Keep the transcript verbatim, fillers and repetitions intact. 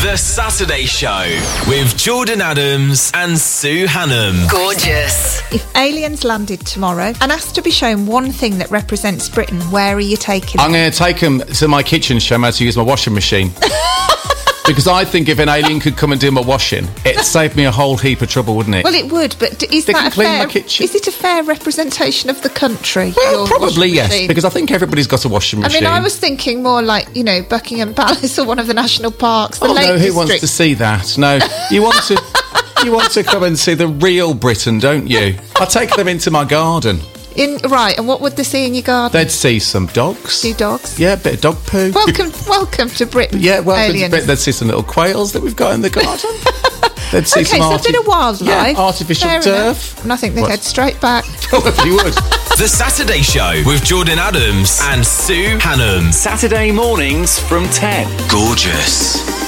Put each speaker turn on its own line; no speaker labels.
The Saturday Show with Jordan Adams and Sue Hannam.
Gorgeous.
If aliens landed tomorrow and asked to be shown one thing that represents Britain, where are you taking
I'm
them?
going to take them to my kitchen, show them how to use my washing machine. Because I think if an alien could come and do my washing, it'd save me a whole heap of trouble, wouldn't it?
Well, it would, but d- is
They
that
can
a
clean
fair?
my kitchen.
Is it a fair representation of the country?
Well,
your
probably
washing
yes,
machine?
because I think everybody's got a washing
I
machine.
mean, I was thinking more like, you know, Buckingham Palace or one of the national parks, the
Oh
Lake
no, who
District.
wants to see that? No, you want to. You want to come and see the real Britain, don't you? I'll take them into my garden.
In right, and what would they see in your garden?
They'd see some dogs.
See dogs.
Yeah, a bit of dog poo.
Welcome, welcome to Britain.
Yeah, welcome
aliens.
to Britain. They'd see some little quails that we've got in the garden. They'd see
Okay,
some
so
arti-
a bit of wildlife.
yeah, artificial
Fair
turf.
enough. And I think they'd
What?
head straight back.
Probably would.
The Saturday Show with Jordan Adams and Sue Hannam.
Saturday mornings from ten.
Gorgeous.